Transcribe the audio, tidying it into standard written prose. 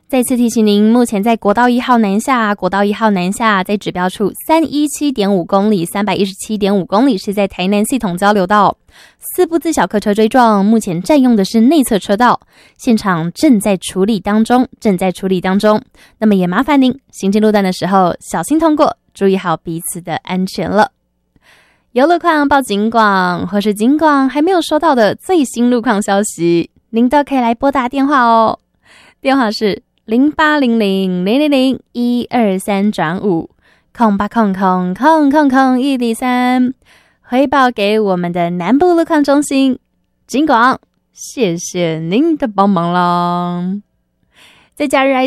再次提醒您，目前在国道1号南下，在指标处317.5公里、317.5公里是在台南系统交流道，4部自小客车追撞，目前占用的是内侧车道，现场正在处理当中。那么也麻烦您行进路段的时候小心通过，注意好彼此的安全了。有路况报警广，或是警广还没有收到的最新路况消息，您都可以来拨打电话哦。电话是0800-000-123-50800-103，回报给我们的南部路况中心。警广，谢谢您的帮忙啦。在假日